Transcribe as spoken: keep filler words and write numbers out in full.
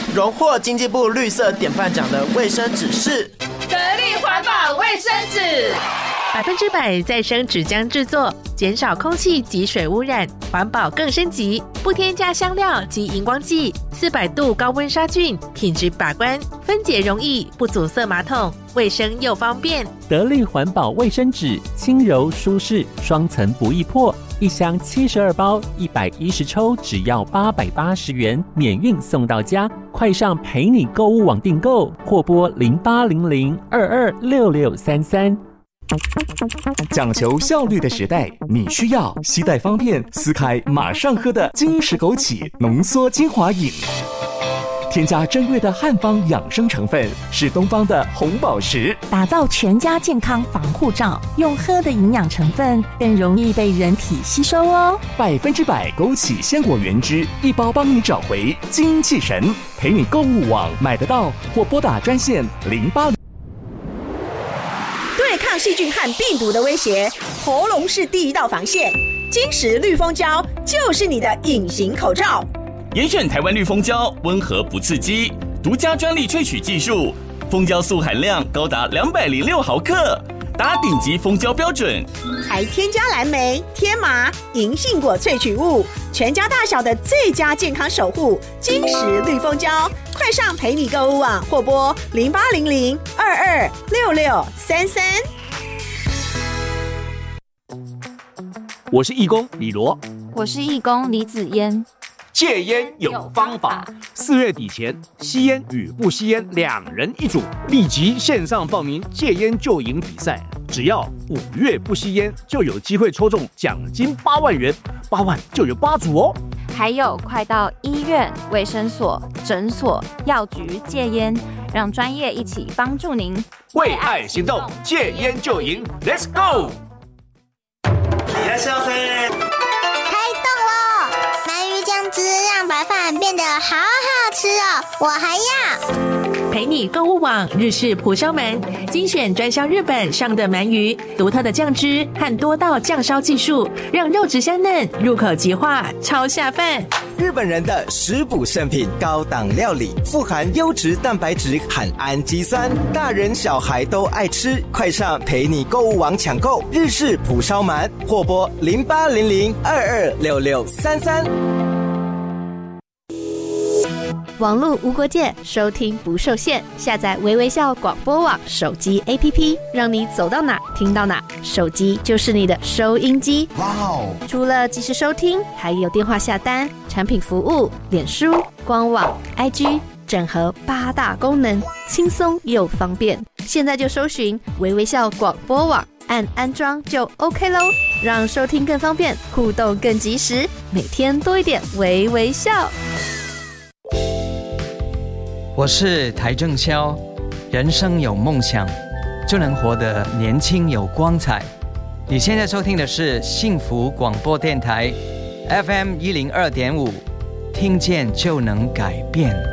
荣获经济部绿色典范奖的卫生纸是得力环保卫生纸， 百分之百再生纸浆制作，减少空气及水污染，环保更升级，不添加香料及荧光剂，四百度高温杀菌，品质把关，分解容易，不阻塞马桶，卫生又方便。 得力环保卫生纸，轻柔舒适，双层不易破，一箱七十二包，一百一十抽，只要八百八十元，免运送到家。快上陪你购物网订购，或拨零八零零二二六六三三。 讲求效率的时代，你需要携带方便、撕开马上喝的金石枸杞浓缩精华饮。添加珍贵的汉方养生成分，是东方的红宝石， 打造全家健康防护罩，用喝的营养成分更容易被人体吸收哦。 百分之百枸杞鲜果原汁，一包帮你找回精气神。陪你购物网买得到，或拨打专线零八。 对抗细菌和病毒的威胁，喉咙是第一道防线。金石绿蜂胶就是你的隐形口罩。 严选台湾绿蜂胶，温和不刺激，独家专利萃取技术，蜂胶素含量高达两百零六毫克，达顶级蜂胶标准， 还添加蓝莓、天麻、银杏果萃取物，全家大小的最佳健康守护。金石绿蜂胶，快上陪你购物网或拨零八零零二二六六三三。 我是义工李罗， 我是义工李子嫣。 戒烟有方法，四月底前，吸烟与不吸烟两人一组，立即线上报名戒烟就赢比赛。只要五月不吸烟，就有机会抽中奖金八万元，八万就有八组哦。 还有，快到医院、卫生所、诊所、药局戒烟，让专业一起帮助您。 为爱行动，戒烟就赢 ，Let's go！ いらっしゃいませ。 汁让白饭变得好好吃哦，我还要。 陪你购物网日式蒲烧鳗，精选专销日本上的鳗鱼，独特的酱汁和多道酱烧技术，让肉质香嫩，入口即化，超下饭。 日本人的食补圣品，高档料理，富含优质蛋白质和氨基酸，大人小孩都爱吃。快上陪你购物网抢购日式蒲烧鳗，或拨零八零零二二六六三三。 网络无国界，收听不受限。下载微微笑广播网手机 A P P， 让你走到哪听到哪，手机就是你的收音机。哇哦！除了即时收听，还有电话下单、产品服务、脸书、官网、I G， 整合八大功能，轻松又方便。现在就搜寻微微笑广播网，按安装就 OK 咯，让收听更方便，互动更及时，每天多一点微微笑。 我是台正宵，人生有梦想，就能活得年轻有光彩。你现在收听的是幸福广播电台 F M 一零二点五，听见就能改变。